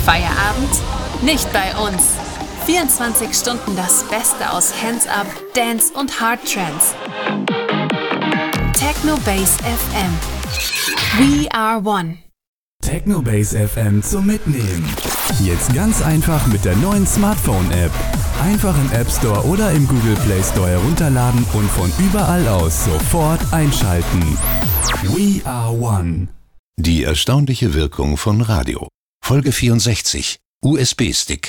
Feierabend? Nicht bei uns. 24 Stunden das Beste aus Hands-Up, Dance und Hard Trance. Technobase FM. We are one. Technobase FM zum Mitnehmen. Jetzt ganz einfach mit der neuen Smartphone-App. Einfach im App Store oder im Google Play Store herunterladen und von überall aus sofort einschalten. We are one. Die erstaunliche Wirkung von Radio. Folge 64. USB-Stick.